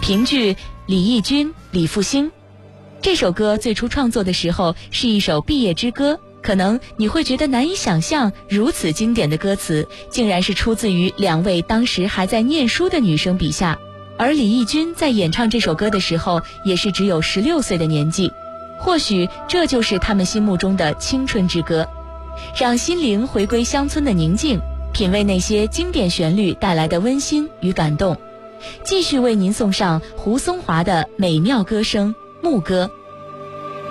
评剧李翊君、李复兴。这首歌最初创作的时候是一首毕业之歌，可能你会觉得难以想象，如此经典的歌词竟然是出自于2位当时还在念书的女生笔下。而李翊君在演唱这首歌的时候也是只有16岁的年纪，或许这就是他们心目中的青春之歌，让心灵回归乡村的宁静，品味那些经典旋律带来的温馨与感动。继续为您送上胡松华的美妙歌声《牧歌》。